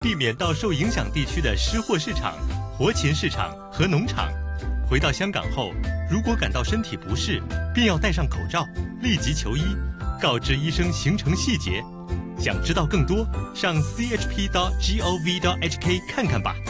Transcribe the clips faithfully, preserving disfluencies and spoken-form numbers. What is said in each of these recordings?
避免到受影响地区的湿货市场、活禽市场和农场。回到香港后，如果感到身体不适，便要戴上口罩，立即求医，告知医生行程细节。想知道更多，上 c h p dot gov dot h k 看看吧。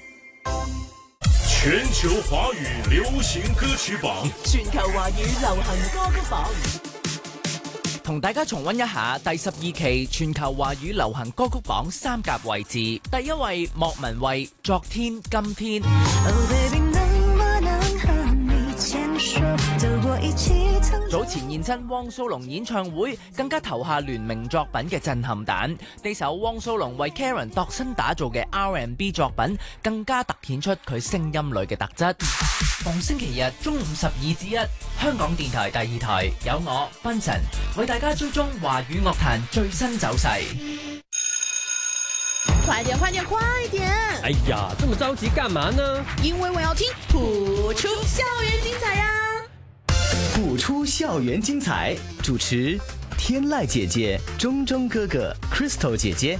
全球华语流行歌曲榜， 全球華語流行歌曲榜， 同大家重溫一下第十二期全球華語流行歌曲榜三甲位置。第一位莫文蔚《昨天今天》。 Oh baby， 能不能和你牽手走過一起曾早前現身汪蘇泷演唱會，更加投下聯名作品嘅震撼彈。呢首汪蘇泷為 Karen 度身打造嘅 R and B 作品，更加突顯出佢聲音裏嘅特質。逢星期日中午十二至一，香港電台第二台有我賓臣為大家追蹤華語樂壇最新走勢。 快點快點快點！ 哎呀，這麼着急幹嘛呢？ 因為我要聽譜出校園精彩呀！ 譜出校園精彩，主持天籟姐姐、中中哥哥、Crystal 姐姐。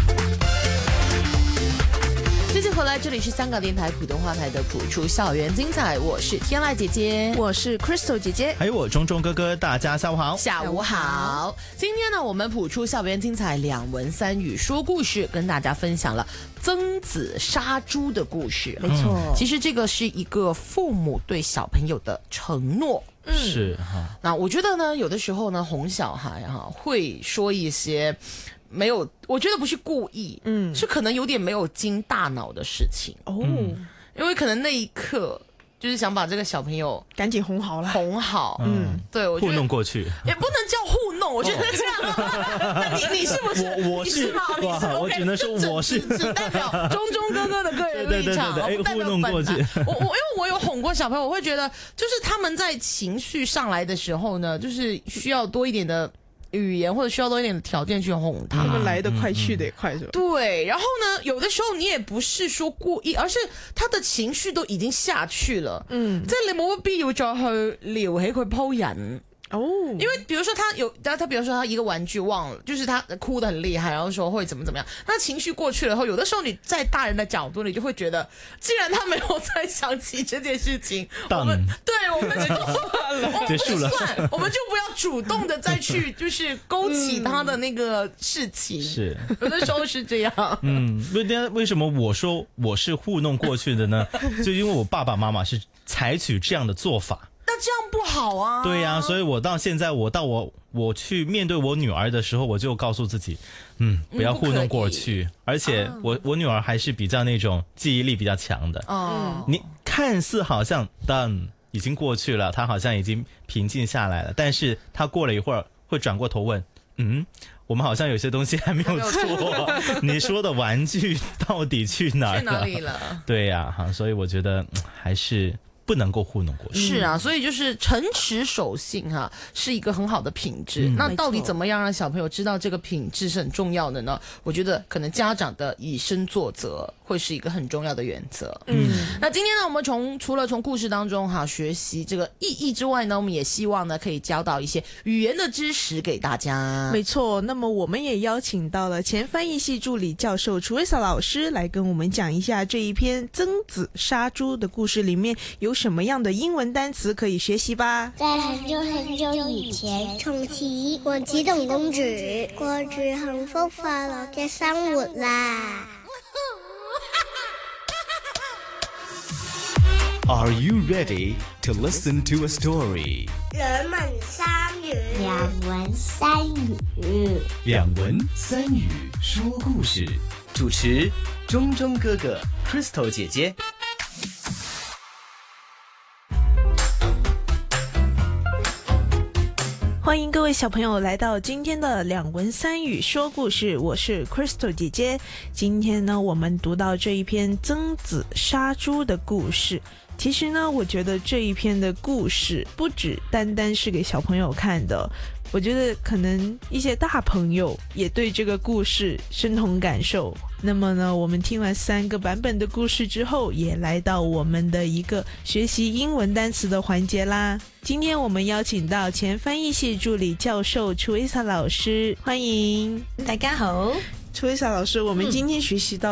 继续回来，这里是香港电台普通话台的谱出校园精彩，我是天籟姐姐， 我是 Crystal 姐姐， 还有我中中哥哥，大家下午好。 下午好。今天呢，我们谱出校园精彩两文三语说故事，跟大家分享了曾子杀猪的故事。 没错、嗯， 其实这个是一个父母对小朋友的承诺。 嗯、是哈。 那我觉得呢，有的时候呢，哄小孩哈会说一些。没有，我觉得不是故意，嗯，是可能有点没有经大脑的事情哦、嗯，因为可能那一刻就是想把这个小朋友赶紧哄好了， 哄好，嗯，对，我觉得糊弄过去， 也不能叫糊弄，我觉得这样，哦、那你你是不是？ 我我是吗？你是我只能说我是， 只代表中中哥哥的个人立场， 对对对对对不代表糊弄过去。 我我因为我有哄过小朋友，我会觉得就是他们在情绪上来的时候呢，就是需要多一点的。语言或者需要多一点的条件去哄他， 他们来得快去得也快是吧？ 对，然后呢，有的时候你也不是說故意，而是他的情緒都已經下去了，嗯，即係你冇乜必要再去撩起佢鋪人。哦，因为比如说他有，他他比如说他一个玩具忘了，就是他哭得很厉害，然后说会怎么怎么样，那情绪过去了后，有的时候你在大人的角度，你就会觉得，既然他没有再想起这件事情，我们对我们就算了， 结束了， 算，我们就不要主动的再去就是勾起他的那个事情，是、嗯、有的时候是这样。 嗯，为为什么我说我是糊弄过去的呢？就因为我爸爸妈妈是采取这样的做法。 那这样不好啊！ 对呀、啊，所以我到现在，我到我我去面对我女儿的时候，我就告诉自己，嗯，不要糊弄过去。嗯、而且我、啊、我女儿还是比较那种记忆力比较强的。哦，你看似好像但已经过去了，她好像已经平静下来了，但是她过了一会儿会转过头问，嗯，我们好像有些东西还没有做，你说的玩具到底去哪儿了？ 去哪里了？ 对呀、啊，所以我觉得还是。不能够糊弄过去。 是啊，所以就是诚实守信哈、啊，是一个很好的品质、嗯。那到底怎么样让小朋友知道这个品质是很重要的呢？我觉得可能家长的以身作则会是一个很重要的原则。嗯，那今天呢，我们从除了从故事当中哈、啊、学习这个意义之外呢，我们也希望呢可以教导一些语言的知识给大家。 没错，那么我们也邀请到了前翻译系助理教授楚维萨老师来跟我们讲一下这一篇曾子杀猪的故事里面有什么样的英文单词可以学习吧。 在很久很久以前，從前王子同公主過住幸福快樂嘅生活啦。 Are you ready to listen to a story? 兩文三語，兩文三語， 兩文三語說故事。主持中中哥哥 Crystal 姐姐。 欢迎各位小朋友来到今天的两文三语说故事，我是 Crystal 姐姐。今天呢，我们读到这一篇曾子杀猪的故事。其实呢，我觉得这一篇的故事不只单单是给小朋友看的，我觉得可能一些大朋友也对这个故事深同感受。那么呢，我们听完三个版本的故事之后，也来到我们的一个学习英文单词的环节啦。今天我们邀请到前翻译系助理教授楚维萨老师，欢迎。 大家好。 楚丽莎老师，我们今天学习到